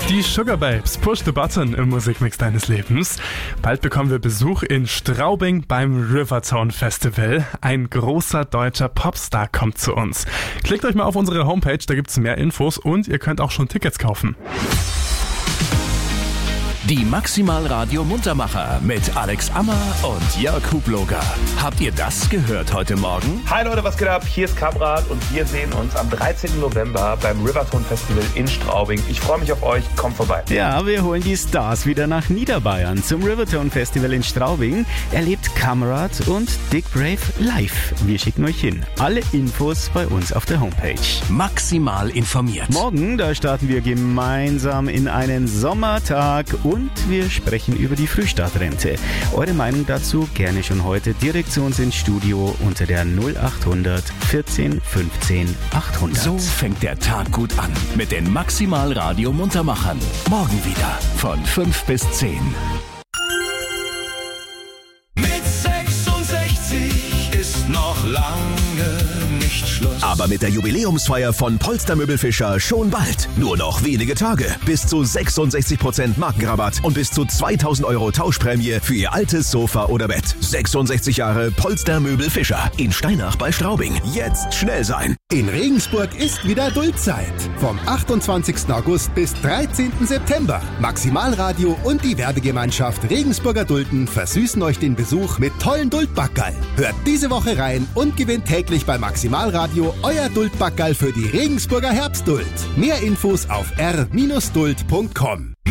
Die Sugar Babes, Push the Button im Musikmix deines Lebens. Bald bekommen wir Besuch in Straubing beim Rivertone Festival. Ein großer deutscher Popstar kommt zu uns. Klickt euch mal auf unsere Homepage, da gibt's mehr Infos und ihr könnt auch schon Tickets kaufen. Die Maximal Radio Muntermacher mit Alex Ammer und Jörg Hubloger. Habt ihr das gehört heute Morgen? Hi Leute, was geht ab? Hier ist Kamrat und wir sehen uns am 13. November beim Rivertone Festival in Straubing. Ich freue mich auf euch, kommt vorbei. Ja, wir holen die Stars wieder nach Niederbayern zum Rivertone Festival in Straubing. Erlebt Kamrat und Dick Brave live. Wir schicken euch hin. Alle Infos bei uns auf der Homepage. Maximal informiert. Morgen, da starten wir gemeinsam in einen Sommertag und wir sprechen über die Frühstartrente. Eure Meinung dazu gerne schon heute direkt zu uns ins Studio unter der 0800 14 15 800. So fängt der Tag gut an mit den Maximal Radio Muntermachern. Morgen wieder von 5 bis 10. Mit 66 ist noch lange nicht Schluss. Aber mit der Jubiläumsfeier von Polster Möbelfischer schon bald. Nur noch wenige Tage. Bis zu 66% Markenrabatt und bis zu 2.000 € Tauschprämie für Ihr altes Sofa oder Bett. 66 Jahre Polster Möbelfischer in Steinach bei Straubing. Jetzt schnell sein. In Regensburg ist wieder Duldzeit. Vom 28. August bis 13. September. Maximalradio und die Werbegemeinschaft Regensburger Dulden versüßen euch den Besuch mit tollen Duldbackerl. Hört diese Woche rein und gewinnt täglich bei Maximalradio euer Duldbackerl für die Regensburger Herbstduld. Mehr Infos auf r-duld.com. Mit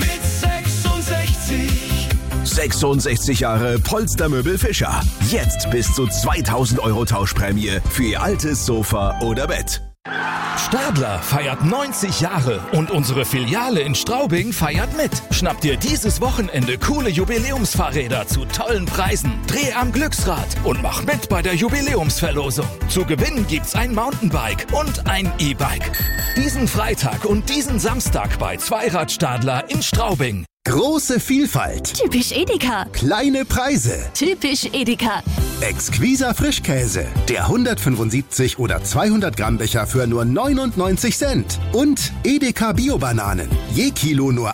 66 66 Jahre Polster Möbelfischer. Jetzt bis zu 2.000 € Tauschprämie für Ihr altes Sofa oder Bett. Stadler feiert 90 Jahre und unsere Filiale in Straubing feiert mit. Schnapp dir dieses Wochenende coole Jubiläumsfahrräder zu tollen Preisen. Dreh am Glücksrad und mach mit bei der Jubiläumsverlosung. Zu gewinnen gibt's ein Mountainbike und ein E-Bike. Diesen Freitag und diesen Samstag bei Zweirad Stadler in Straubing. Große Vielfalt. Typisch Edeka. Kleine Preise. Typisch Edeka. Exquiser Frischkäse. Der 175 oder 200 Gramm Becher für nur 99 Cent. Und Edeka Bio-Bananen. Je Kilo nur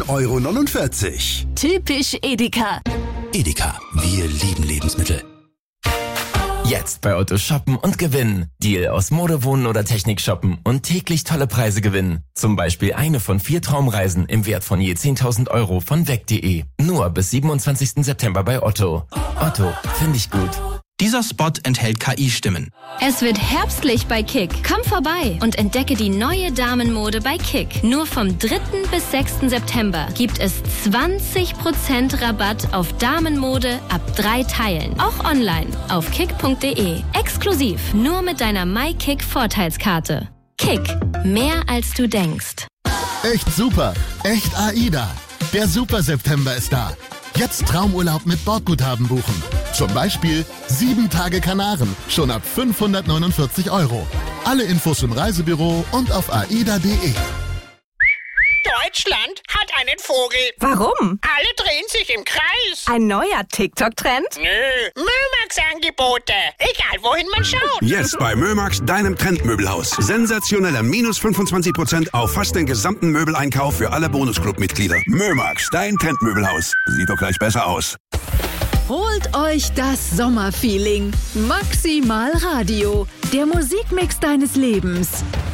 1,49 €. Typisch Edeka. Edeka, wir lieben Lebensmittel. Jetzt bei Otto shoppen und gewinnen. Deal aus Mode, Wohnen oder Technik shoppen und täglich tolle Preise gewinnen. Zum Beispiel eine von 4 Traumreisen im Wert von je 10.000 € von weg.de. Nur bis 27. September bei Otto. Otto, finde ich gut. Dieser Spot enthält KI-Stimmen. Es wird herbstlich bei Kick. Komm vorbei und entdecke die neue Damenmode bei Kick. Nur vom 3. bis 6. September gibt es 20% Rabatt auf Damenmode ab 3 Teilen. Auch online auf kick.de. Exklusiv nur mit deiner MyKick Vorteilskarte. Kick. Mehr als du denkst. Echt super. Echt AIDA. Der Super September ist da. Jetzt Traumurlaub mit Bordguthaben buchen. Zum Beispiel 7 Tage Kanaren, schon ab 549 €. Alle Infos im Reisebüro und auf aida.de. Deutschland hat einen Vogel. Warum? Alle drehen sich im Kreis. Ein neuer TikTok-Trend? Nö, Mömax-Angebote. Egal, wohin man schaut. Jetzt bei Mömax, deinem Trendmöbelhaus. Sensationelle minus 25% auf fast den gesamten Möbeleinkauf für alle Bonusclub-Mitglieder. Mömax, dein Trendmöbelhaus. Sieht doch gleich besser aus. Holt euch das Sommerfeeling. Maximal Radio, der Musikmix deines Lebens.